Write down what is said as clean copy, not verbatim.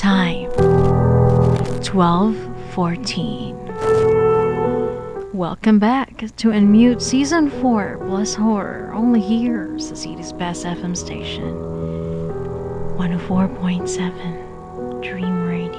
time, 12:14. Welcome back to Unmute Season 4 plus Horror, only here sa City's Best FM station, 104.7 Dream Radio.